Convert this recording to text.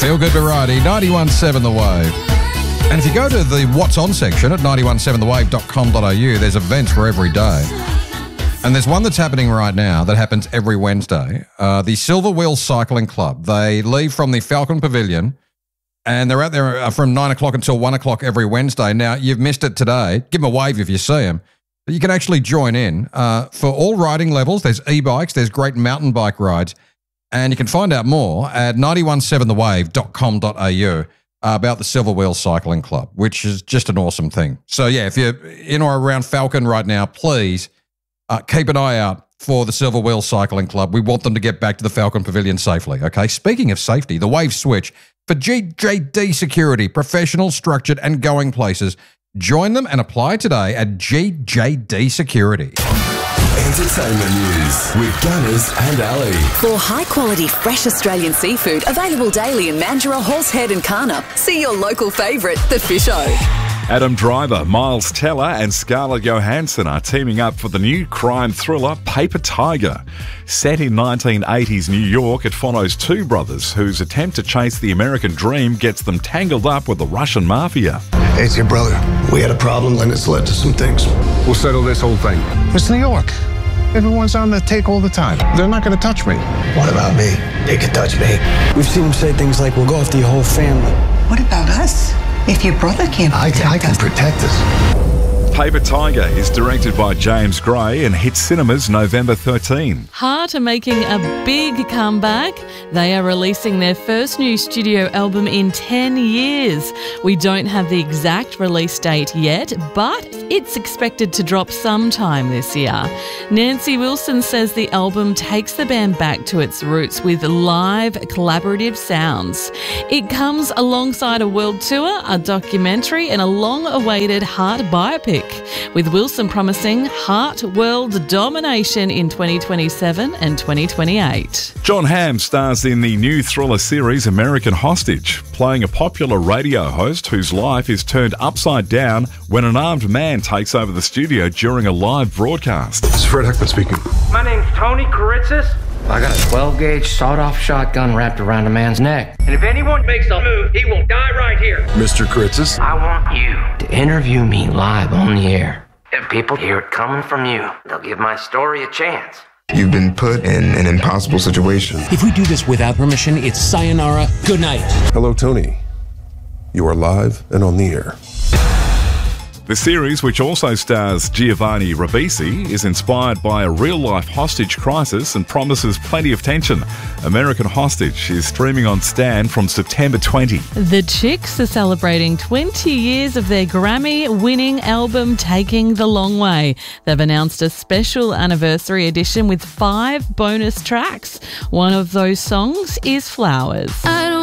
Feel Good Variety, 91.7 The Wave. And if you go to the What's On section at 917thewave.com.au, there's events for every day. And there's one that's happening right now that happens every Wednesday. The Silver Wheel Cycling Club. They leave from the Falcon Pavilion and they're out there from 9 o'clock until 1 o'clock every Wednesday. Now, you've missed it today. Give them a wave if you see them. But you can actually join in. For all riding levels, there's e-bikes, there's great mountain bike rides. And you can find out more at 917thewave.com.au about the Silver Wheel Cycling Club, which is just an awesome thing. So, yeah, if you're in or around Falcon right now, please keep an eye out for the Silver Wheel Cycling Club. We want them to get back to the Falcon Pavilion safely, okay? Speaking of safety, the Wave Switch for GJD Security, professional, structured and going places. Join them and apply today at GJD Security. Entertainment news with Gunners and Ali. For high-quality, fresh Australian seafood available daily in Mandurah, Horsehead and Karnup, see your local favourite, The Fish O. Adam Driver, Miles Teller and Scarlett Johansson are teaming up for the new crime thriller Paper Tiger. Set in 1980s New York, it follows two brothers whose attempt to chase the American dream gets them tangled up with the Russian mafia. Hey, it's your brother. We had a problem and it's led to some things. We'll settle this whole thing. It's New York. Everyone's on the take all the time. They're not going to touch me. What about me? They could touch me. We've seen him say things like, we'll go after your whole family. What about us? If your brother can't protect I can protect us. Paper Tiger is directed by James Gray and hits cinemas November 13. Heart are making a big comeback. They are releasing their first new studio album in 10 years. We don't have the exact release date yet, but it's expected to drop sometime this year. Nancy Wilson says the album takes the band back to its roots with live, collaborative sounds. It comes alongside a world tour, a documentary and a long-awaited Heart biopic, with Wilson promising Heart world domination in 2027 and 2028. Jon Hamm stars in the new thriller series American Hostage, playing a popular radio host whose life is turned upside down when an armed man takes over the studio during a live broadcast. This is Fred Heckman speaking. My name's Tony Karitzis. I got a 12-gauge sawed-off shotgun wrapped around a man's neck. And if anyone makes a move, he will die right here. Mr. Karitzis? I want you to interview me live on the air. If people hear it coming from you, they'll give my story a chance. You've been put in an impossible situation. If we do this without permission, it's sayonara, good night. Hello, Tony. You are live and on the air. The series, which also stars Giovanni Ribisi, is inspired by a real-life hostage crisis and promises plenty of tension. American Hostage is streaming on Stan from September 20. The Chicks are celebrating 20 years of their Grammy-winning album Taking the Long Way. They've announced a special anniversary edition with 5 bonus tracks. One of those songs is Flowers.